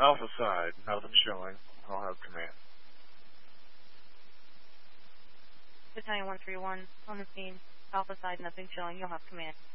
Alpha side, nothing showing. I'll have command. Battalion 131 on the scene. Alpha side, nothing showing. You'll have command.